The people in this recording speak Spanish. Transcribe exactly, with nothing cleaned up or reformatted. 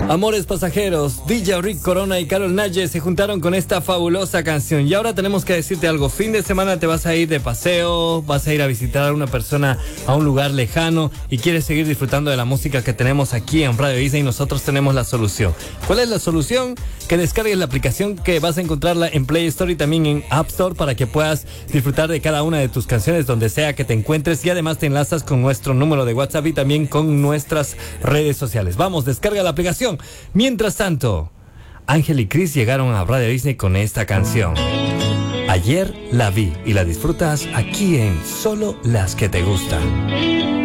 Amores pasajeros, D J Rick Corona y Carol Naye se juntaron con esta fabulosa canción. Y ahora tenemos que decirte algo. Fin de semana te vas a ir de paseo, vas a ir a visitar a una persona a un lugar lejano y quieres seguir disfrutando de la música que tenemos aquí en Radio Disney. Nosotros tenemos la solución. ¿Cuál es la solución? Que descargues la aplicación, que vas a encontrarla en Play Store y también en App Store, para que puedas disfrutar de cada una de tus canciones donde sea que te encuentres, y además te enlazas con nuestro número de WhatsApp y también con nuestras redes sociales. Vamos, descarga la aplicación. Mientras tanto, Ángel y Chris llegaron a Radio Disney con esta canción. Ayer la vi, y la disfrutas aquí en Solo las que te gustan.